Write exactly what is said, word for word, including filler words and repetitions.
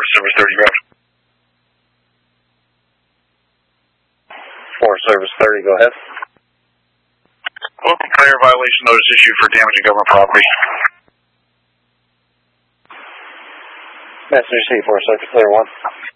Forest Service thirty, route. Forest Service thirty, go ahead. Open player violation notice issued for damaging government property. Messenger C, Forest Service clear one.